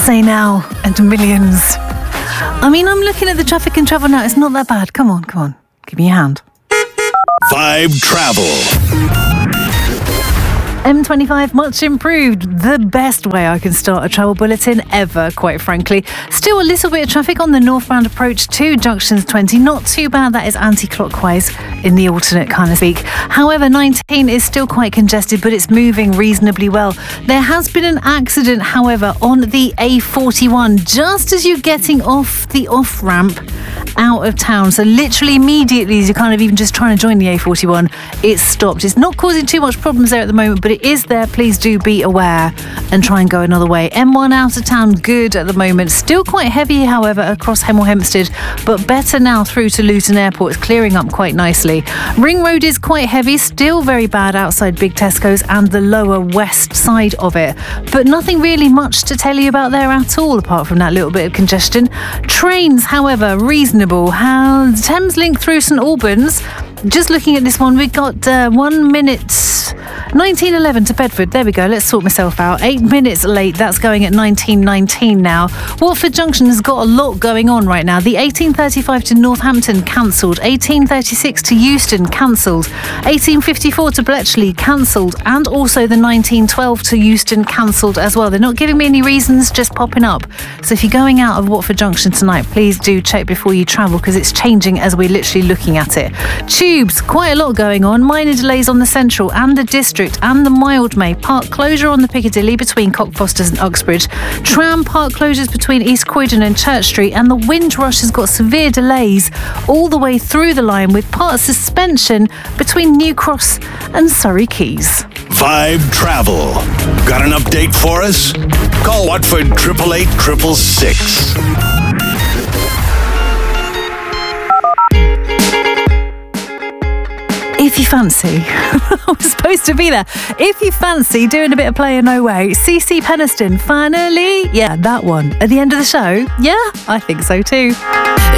Say Now and Millions. I mean, I'm looking at the traffic and travel now. It's not that bad. Come on. Give me your hand. Vibe Travel. M25 much improved. The best way I can start a travel bulletin ever, quite frankly. Still a little bit of traffic on the northbound approach to Junctions 20. Not too bad. That is anti-clockwise in the alternate kind of speak. However, 19 is still quite congested, but it's moving reasonably well. There has been an accident, however, on the A41 just as you're getting off the off-ramp out of town. So literally immediately as you're kind of even just trying to join the A41, it's stopped. It's not causing too much problems there at the moment, but it is there. Please do be aware and try and go another way. M1 out of town, good at the moment. Still quite heavy, however, across Hemel Hempstead, but better now through to Luton Airport. It's clearing up quite nicely. Ring Road is quite heavy, still very bad outside Big Tesco's and the lower west side of it, but nothing really much to tell you about there at all, apart from that little bit of congestion. Trains, however, reasonable. Thames Link through St Albans. Just looking at this one, we've got 1 minute, 19:11 to Bedford. There we go. Let's sort myself out. 8 minutes late. That's going at 19:19 now. Watford Junction has got a lot going on right now. The 18:35 to Northampton cancelled. 18:36 to Euston cancelled. 18:54 to Bletchley cancelled. And also the 19:12 to Euston cancelled as well. They're not giving me any reasons, just popping up. So if you're going out of Watford Junction tonight, please do check before you travel because it's changing as we're literally looking at it. Tubes, quite a lot going on. Minor delays on the Central and the District and the Mildmay. Park closure on the Piccadilly between Cockfosters and Uxbridge. Tram park closures between East Croydon and Church Street. And the Windrush has got severe delays all the way through the line with part suspension between New Cross and Surrey Quays. Vibe Travel. Got an update for us? Call Watford 888 666. If you fancy, I was supposed to be there. If you fancy doing a bit of Play or No Way, CC Peniston, finally. Yeah, that one. At the end of the show? Yeah, I think so too.